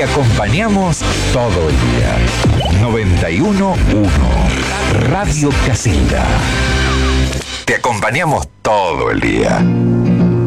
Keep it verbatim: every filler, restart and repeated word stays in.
Te acompañamos todo el día. noventa y uno punto uno Radio Casita. Te acompañamos todo el día.